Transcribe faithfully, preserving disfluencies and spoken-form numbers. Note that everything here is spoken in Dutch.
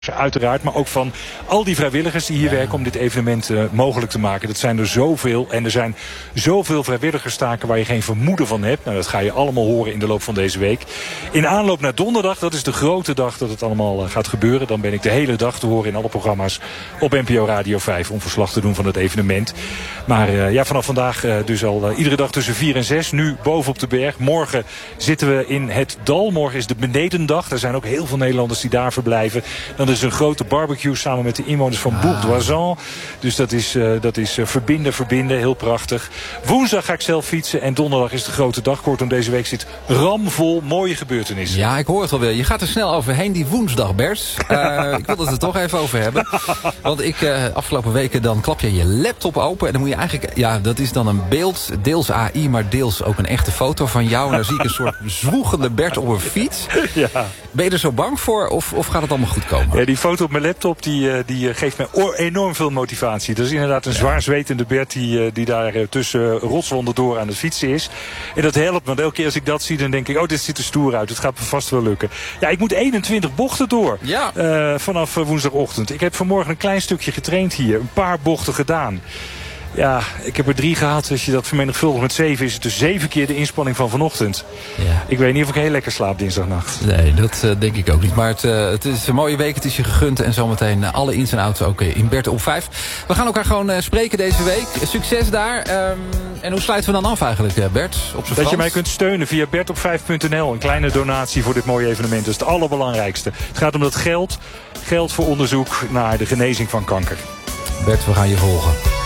Uiteraard, maar ook van al die vrijwilligers die hier ja. werken om dit evenement uh, mogelijk te maken. Dat zijn er zoveel en er zijn zoveel vrijwilligerstaken waar je geen vermoeden van hebt. Nou, dat ga je allemaal horen in de loop van deze week. In aanloop naar donderdag, dat is de grote dag dat het allemaal uh, gaat gebeuren. Dan ben ik de hele dag te horen in alle programma's op N P O Radio vijf om verslag te doen van het evenement. Maar uh, ja, vanaf vandaag uh, dus al uh, iedere dag tussen vier en zes. Nu boven op de berg. Morgen zitten we in het Dal. Morgen is de benedendag. Er zijn ook heel veel Nederlanders die daar verblijven. Dan is een grote barbecue samen met de inwoners van ah. Bourg-d'Oisans. Dus dat is, uh, dat is uh, verbinden, verbinden. Heel prachtig. Woensdag ga ik zelf fietsen. En donderdag is de grote dag. Kortom, deze week zit ramvol mooie gebeurtenissen. Ja, ik hoor het alweer. Je gaat er snel overheen die woensdag, Bert. Uh, ik wil het er toch even over hebben. Want ik, uh, afgelopen weken dan klap je je laptop open. En dan moet je eigenlijk... Ja, dat is dan een beeld. Deels A I, maar deels ook een echte foto van jou. En dan zie ik een soort zwoegende Bert op een fiets. Ja. Ben je er zo bang voor? Of, of gaat het allemaal goed komen? Ja, die foto op mijn laptop die, die geeft mij enorm veel motivatie. Dat is inderdaad een zwaar zwetende Bert die, die daar tussen rotswonden door aan het fietsen is. En dat helpt, want elke keer als ik dat zie, dan denk ik, oh, dit ziet er stoer uit. Het gaat me vast wel lukken. Ja, ik moet eenentwintig bochten door. Ja. Uh, vanaf woensdagochtend. Ik heb vanmorgen een klein stukje getraind hier. Een paar bochten gedaan. Ja, ik heb er drie gehad. Als je dat vermenigvuldigt met zeven, is het dus zeven keer de inspanning van vanochtend. Ja. Ik weet niet of ik heel lekker slaap dinsdagnacht. Nee, dat uh, denk ik ook niet. Maar het, uh, het is een mooie week, het is je gegund. En zometeen uh, alle ins en outs ook uh, in Bert op vijf. We gaan elkaar gewoon uh, spreken deze week. Succes daar. Um, en hoe sluiten we dan af eigenlijk, uh, Bert? Op dat Frans? Je mij kunt steunen via bert op vijf punt n l. Een kleine donatie voor dit mooie evenement. Dat is het allerbelangrijkste. Het gaat om dat geld. Geld voor onderzoek naar de genezing van kanker. Bert, we gaan je volgen.